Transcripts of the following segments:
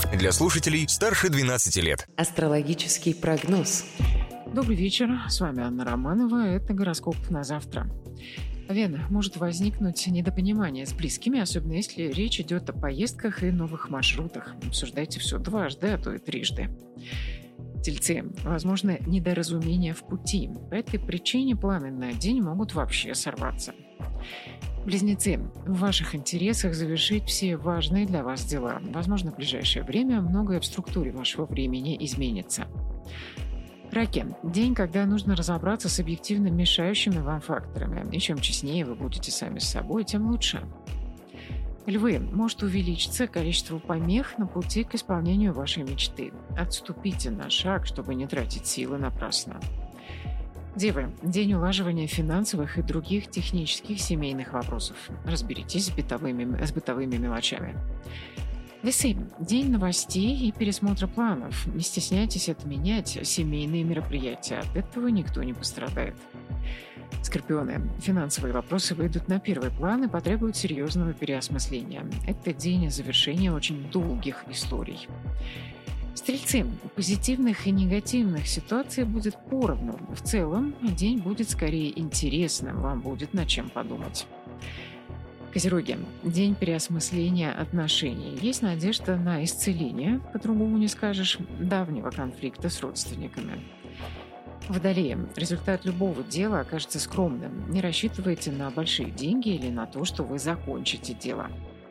Для слушателей старше 12 лет. Астрологический прогноз. Добрый вечер, с вами Анна Романова, это гороскоп на завтра. Овен, может возникнуть недопонимание с близкими, особенно если речь идет о поездках и новых маршрутах. Обсуждайте все дважды, а то и трижды. Тельцы, возможно, недоразумение в пути. По этой причине планы на день могут вообще сорваться. Близнецы, в ваших интересах завершить все важные для вас дела. Возможно, в ближайшее время многое в структуре вашего времени изменится. Раки, день, когда нужно разобраться с объективно мешающими вам факторами. И чем честнее вы будете сами с собой, тем лучше. Львы, может увеличиться количество помех на пути к исполнению вашей мечты. Отступите на шаг, чтобы не тратить силы напрасно. Девы, день улаживания финансовых и других технических семейных вопросов. Разберитесь с бытовыми мелочами. Весы, день новостей и пересмотра планов. Не стесняйтесь отменять семейные мероприятия, от этого никто не пострадает. Скорпионы, финансовые вопросы выйдут на первый план и потребуют серьезного переосмысления. Это день завершения очень долгих историй. Стрельцы, позитивных и негативных ситуаций будет поровну. В целом, день будет скорее интересным, вам будет над чем подумать. Козероги, день переосмысления отношений. Есть надежда на исцеление, по-другому не скажешь, давнего конфликта с родственниками. Водолеи, результат любого дела окажется скромным. Не рассчитывайте на большие деньги или на то, что вы закончите дело.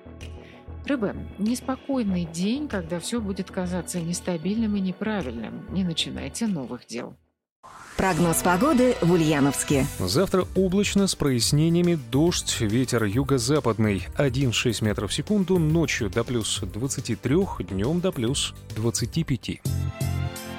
Рыбы, неспокойный день, когда все будет казаться нестабильным и неправильным. Не начинайте новых дел. Прогноз погоды в Ульяновске. Завтра облачно с прояснениями, дождь, ветер юго-западный 1,6 метров в секунду, ночью до плюс 23, днем до плюс 25.